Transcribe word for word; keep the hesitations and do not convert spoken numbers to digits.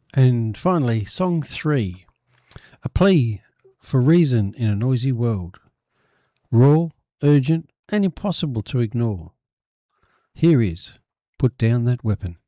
And finally, song three, a plea for reason in a noisy world, raw, urgent, and impossible to ignore. Here is Put Down That Weapon.